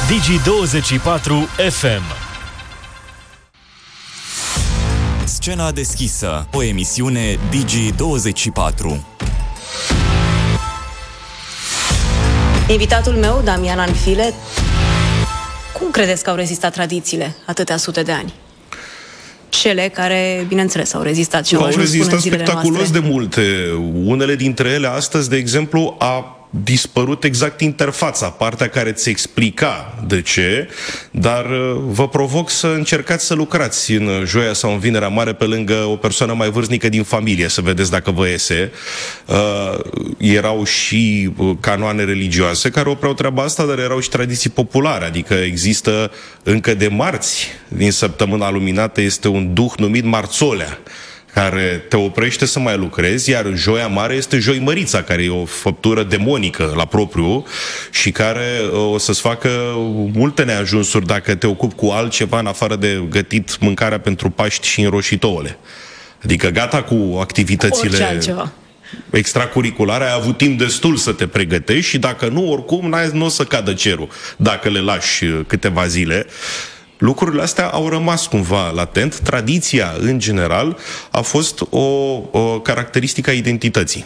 Digi24 FM. Scena deschisă, o emisiune Digi24. Invitatul meu, Damian Anfile, cum credeți că au rezistat tradițiile atâtea sute de ani? Cele care, bineînțeles, au rezistat și au rezistat spectaculos de multe. Unele dintre ele astăzi, de exemplu, a dispărut exact interfața, partea care îți explica de ce, dar vă provoc să încercați să lucrați în joia sau în vinerea mare pe lângă o persoană mai vârstnică din familie, să vedeți dacă vă iese. Erau și canoane religioase care opreau treaba asta, dar erau și tradiții populare, adică există încă de marți, din săptămâna luminată, este un duh numit Marțolea, care te oprește să mai lucrezi, iar joia mare este Joimărița, care e o făptură demonică la propriu și care o să-ți facă multe neajunsuri dacă te ocupi cu altceva în afară de gătit mâncarea pentru Paști și înroșit-ouăle. Adică gata cu activitățile extracurriculare, ai avut timp destul să te pregătești și dacă nu, oricum nu o să cadă cerul dacă le lași câteva zile. Lucrurile astea au rămas cumva latent. Tradiția, în general, a fost o caracteristică a identității.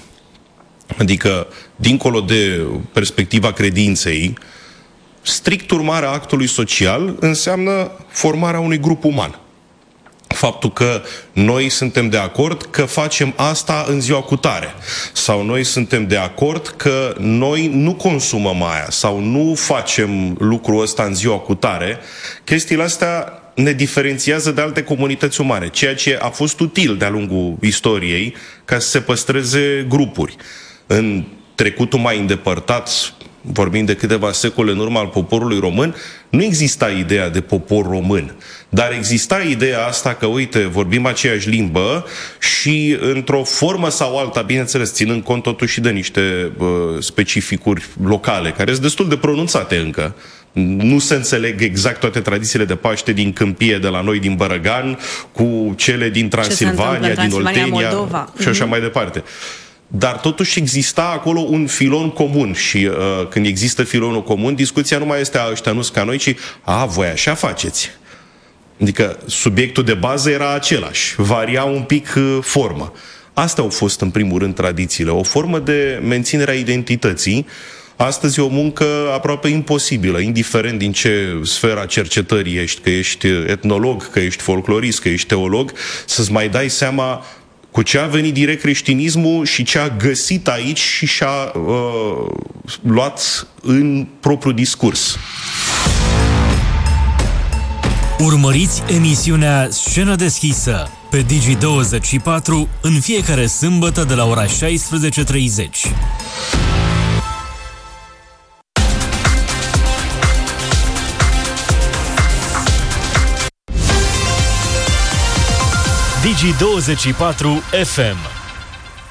Adică, dincolo de perspectiva credinței, strict urmarea actului social înseamnă formarea unui grup uman. Faptul că noi suntem de acord că facem asta în ziua cutare, sau noi suntem de acord că noi nu consumăm aia, sau nu facem lucrul ăsta în ziua cutare, chestiile astea ne diferențiază de alte comunități umane, ceea ce a fost util de-a lungul istoriei ca să se păstreze grupuri. În trecutul mai îndepărtat, vorbind de câteva secole în urmă al poporului român, nu exista ideea de popor român, dar exista ideea asta că, uite, vorbim aceeași limbă și într-o formă sau alta, bineînțeles, ținând cont totuși de niște specificuri locale, care sunt destul de pronunțate încă. Nu se înțeleg exact toate tradițiile de Paște din Câmpie, de la noi, din Bărăgan, cu cele din Transilvania, din Oltenia Moldova, și așa mai departe. Dar totuși exista acolo un filon comun și când există filonul comun, discuția nu mai este ăștia nu-s ca noi, ci voi așa faceți. Adică subiectul de bază era același, varia un pic forma. Astea au fost în primul rând tradițiile, o formă de menținere a identității. Astăzi e o muncă aproape imposibilă, indiferent din ce sfera cercetării ești, că ești etnolog, că ești folclorist, că ești teolog, să-ți mai dai seama cu ce a venit direct creștinismul și ce a găsit aici și și-a luat în propriul discurs. Urmăriți emisiunea Scenă deschisă pe Digi24 în fiecare sâmbătă de la ora 16:30. Digi24 FM.